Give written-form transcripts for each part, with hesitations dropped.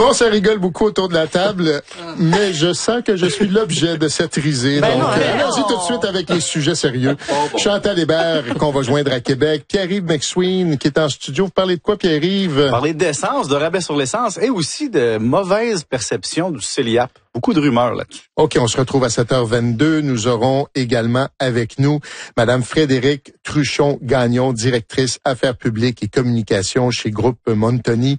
Bon, ça rigole beaucoup autour de la table, mais je sens que je suis l'objet de cette risée. Donc, allons-y tout de suite avec les sujets sérieux. Chantal Hébert, qu'on va joindre à Québec. Pierre-Yves McSween, qui est en studio. Vous parlez de quoi, Pierre-Yves? Parler d'essence, de rabais sur l'essence et aussi de mauvaise perception du CELIAP. Beaucoup de rumeurs là-dessus. OK, on se retrouve à 7h22. Nous aurons également avec nous Madame Frédérique Truchon-Gagnon, directrice Affaires publiques et communications chez Groupe Montoni.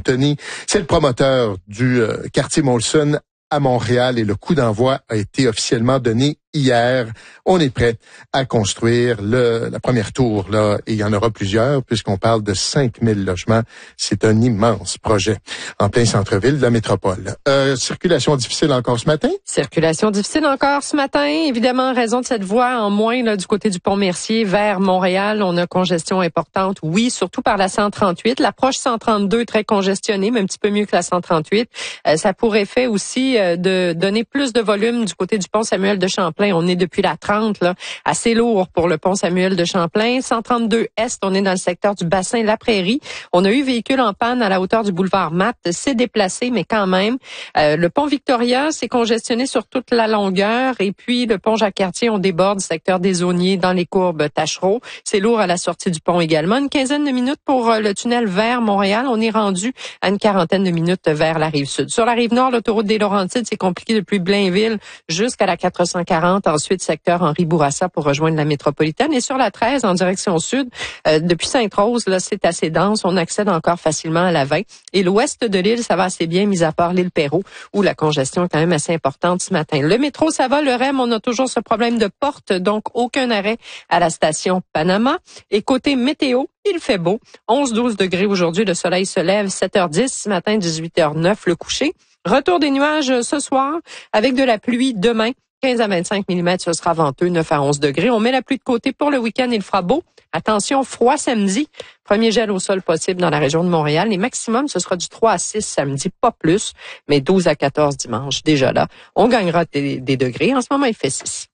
C'est le promoteur du quartier Molson à Montréal et le coup d'envoi a été officiellement donné hier. On est prêt à construire la première tour, là, et il y en aura plusieurs puisqu'on parle de 5000 logements. C'est un immense projet en plein centre-ville de la métropole. Circulation difficile encore ce matin? Circulation difficile encore ce matin. Évidemment, en raison de cette voie en moins là, du côté du Pont-Mercier vers Montréal, on a congestion importante. Oui, surtout par la 138. L'approche 132 très congestionnée, mais un petit peu mieux que la 138. Ça a pour effet aussi de donner plus de volume du côté du pont Samuel de Champlain. On est depuis la 30, là, assez lourd pour le pont Samuel de Champlain. 132 Est, on est dans le secteur du bassin La Prairie. On a eu véhicule en panne à la hauteur du boulevard Matt. C'est déplacé, mais quand même. Le pont Victoria, c'est congestionné sur toute la longueur. Et puis, le pont Jacques-Cartier, on déborde du secteur des Aulniers dans les courbes Tachereau. C'est lourd à la sortie du pont également. Une quinzaine de minutes pour le tunnel vers Montréal. On est rendu à une quarantaine de minutes vers la Rive-Sud. Sur la Rive-Nord, l'autoroute des Laurentides, c'est compliqué depuis Blainville jusqu'à la 440. Ensuite, secteur Henri-Bourassa pour rejoindre la métropolitaine. Et sur la 13, en direction sud, depuis Sainte-Rose, là, c'est assez dense. On accède encore facilement à la 20. Et l'ouest de l'île, ça va assez bien, mis à part l'île Perrot, où la congestion est quand même assez importante ce matin. Le métro, ça va. Le REM, on a toujours ce problème de porte, donc aucun arrêt à la station Panama. Et côté météo, il fait beau. 11-12 degrés aujourd'hui. Le soleil se lève 7h10. Ce matin, 18h09, le coucher. Retour des nuages ce soir avec de la pluie demain. 15 à 25 mm, ce sera venteux, 9 à 11 degrés. On met la pluie de côté pour le week-end, il fera beau. Attention, froid samedi. Premier gel au sol possible dans la région de Montréal. Les maximums, ce sera du 3 à 6 samedi, pas plus, mais 12 à 14 dimanche. Déjà là, on gagnera des degrés. En ce moment, il fait 6.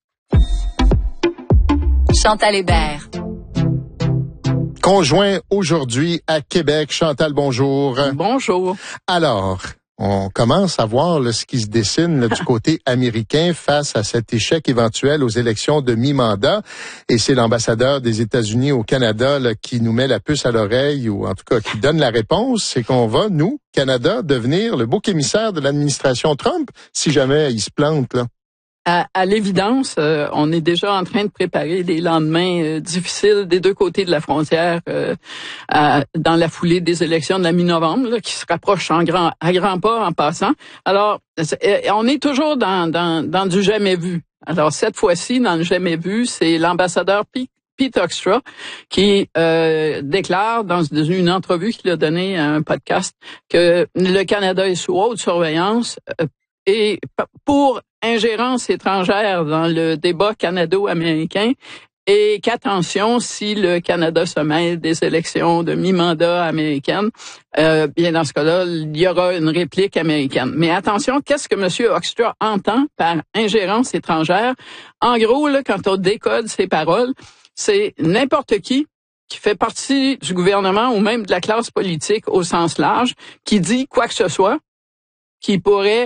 Chantal Hébert. Conjoint aujourd'hui à Québec. Chantal, bonjour. Bonjour. Alors, on commence à voir là, ce qui se dessine là, du côté américain face à cet échec éventuel aux élections de mi-mandat. Et c'est l'ambassadeur des États-Unis au Canada là, qui nous met la puce à l'oreille, ou en tout cas qui donne la réponse. C'est qu'on va, nous, Canada, devenir le bouc émissaire de l'administration Trump si jamais il se plante, là. À l'évidence, on est déjà en train de préparer des lendemains difficiles des deux côtés de la frontière dans la foulée des élections de la mi-novembre, là, qui se rapprochent à grands pas en passant. Alors, on est toujours dans du jamais vu. Alors, cette fois-ci, dans le jamais vu, c'est l'ambassadeur Pete Hoekstra qui déclare dans une entrevue qu'il a donnée à un podcast que le Canada est sous haute surveillance et pour ingérence étrangère dans le débat canado-américain et qu'attention, si le Canada se mêle des élections de mi-mandat américaines, bien dans ce cas-là, il y aura une réplique américaine. Mais attention, qu'est-ce que M. Hoekstra entend par ingérence étrangère? En gros, là, quand on décode ses paroles, c'est n'importe qui fait partie du gouvernement ou même de la classe politique au sens large, qui dit quoi que ce soit, qui pourrait